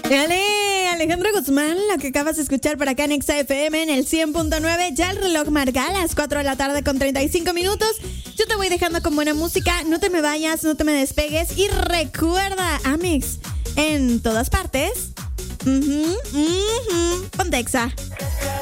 Dale, Alejandro Guzmán, lo que acabas de escuchar por acá en Exa FM en el 100.9. Ya el reloj marca a las 4 de la tarde con 35 minutos. Yo te voy dejando con buena música. No te me vayas, no te me despegues. Y recuerda, Amex, en todas partes. Ponte Exa.